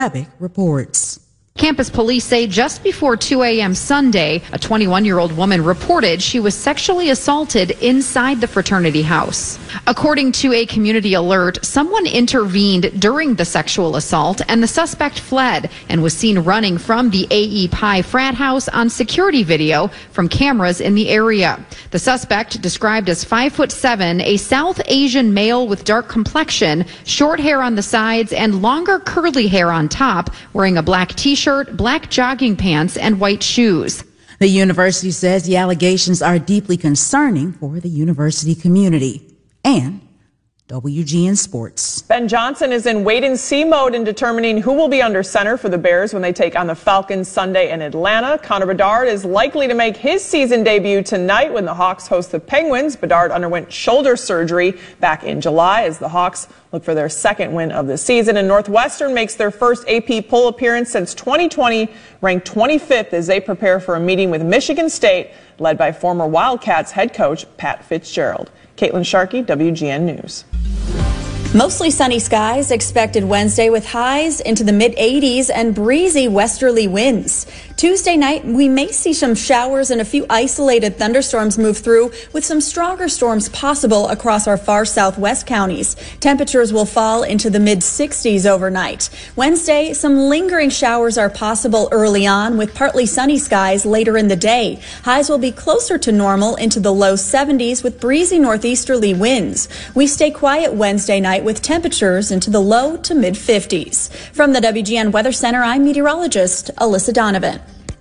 Abbott reports. Campus police say just before 2 a.m. Sunday, a 21-year-old woman reported she was sexually assaulted inside the fraternity house. According to a community alert, someone intervened during the sexual assault and the suspect fled and was seen running from the A.E. Pi frat house on security video from cameras in the area. The suspect, described as 5'7", a South Asian male with dark complexion, short hair on the sides and longer curly hair on top, wearing a black t-shirt, black jogging pants, and white shoes. The university says the allegations are deeply concerning for the university community. And WGN Sports. Ben Johnson is in wait-and-see mode in determining who will be under center for the Bears when they take on the Falcons Sunday in Atlanta. Connor Bedard is likely to make his season debut tonight when the Hawks host the Penguins. Bedard underwent shoulder surgery back in July as the Hawks look for their second win of the season. And Northwestern makes their first AP poll appearance since 2020, ranked 25th as they prepare for a meeting with Michigan State, led by former Wildcats head coach Pat Fitzgerald. Caitlin Sharkey, WGN News. Mostly sunny skies expected Wednesday with highs into the mid-80s and breezy westerly winds. Tuesday night, we may see some showers and a few isolated thunderstorms move through, with some stronger storms possible across our far southwest counties. Temperatures will fall into the mid-60s overnight. Wednesday, some lingering showers are possible early on with partly sunny skies later in the day. Highs will be closer to normal into the low 70s with breezy northeasterly winds. We stay quiet Wednesday night with temperatures into the low to mid-50s. From the WGN Weather Center, I'm meteorologist Alyssa Donovan.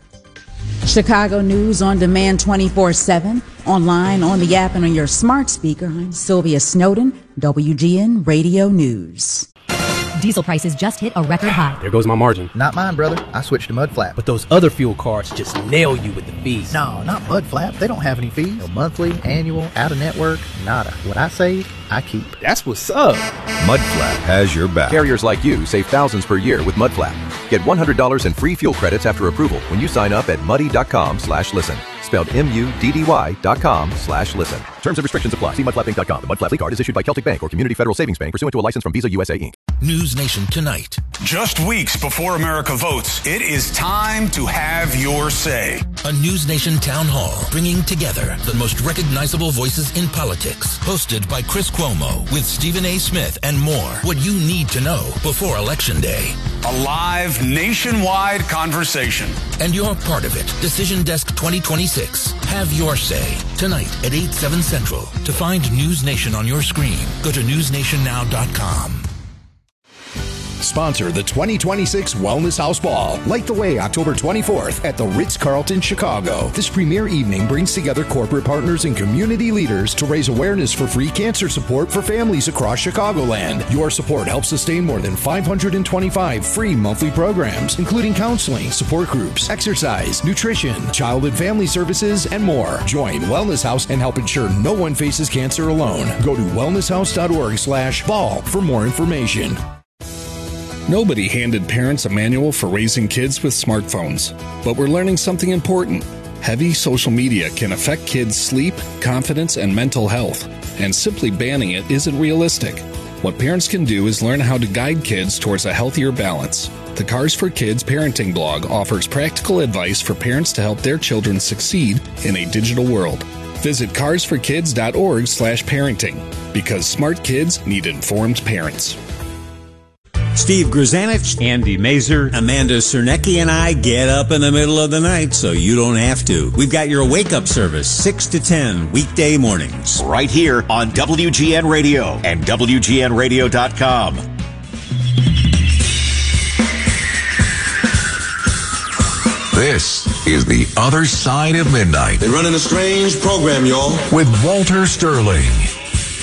Chicago News on demand 24/7, online, on the app, and on your smart speaker. I'm Sylvia Snowden, WGN Radio News. Diesel prices just hit a record high. There goes my margin. Not mine, brother. I switched to Mudflap. But those other fuel cards just nail you with the fees. No, not Mudflap. They don't have any fees. No monthly, annual, out-of-network, nada. What I save, I keep. That's what's up. Mudflap has your back. Carriers like you save thousands per year with Mudflap. Get $100 in free fuel credits after approval when you sign up at muddy.com/listen. Spelled MUDDY.com/listen. Terms and restrictions apply. See mudflappinc.com. The Mudflap card is issued by Celtic Bank or Community Federal Savings Bank pursuant to a license from Visa USA Inc. News Nation Tonight. Just weeks before America votes, it is time to have your say. A News Nation town hall bringing together the most recognizable voices in politics. Hosted by Chris Cuomo with Stephen A. Smith and more. What you need to know before Election Day. A live nationwide conversation. And you're part of it. Decision Desk 2026. Have your say. Tonight at 8/7 Central. To find News Nation on your screen, go to newsnationnow.com. Sponsor the 2026 Wellness House Ball. Light the way October 24th at the Ritz-Carlton, Chicago. This premier evening brings together corporate partners and community leaders to raise awareness for free cancer support for families across Chicagoland. Your support helps sustain more than 525 free monthly programs, including counseling, support groups, exercise, nutrition, child and family services, and more. Join Wellness House and help ensure no one faces cancer alone. Go to wellnesshouse.org/ball for more information. Nobody handed parents a manual for raising kids with smartphones, but we're learning something important. Heavy social media can affect kids' sleep, confidence, and mental health, and simply banning it isn't realistic. What parents can do is learn how to guide kids towards a healthier balance. The Cars for Kids parenting blog offers practical advice for parents to help their children succeed in a digital world. Visit carsforkids.org/parenting, because smart kids need informed parents. Steve Grzanich, Andy Mazer, Amanda Cernecki, and I get up in the middle of the night so you don't have to. We've got your wake-up service, 6 to 10, weekday mornings. Right here on WGN Radio and WGNradio.com. This is The Other Side of Midnight. They're running a strange program, y'all. With Walter Sterling.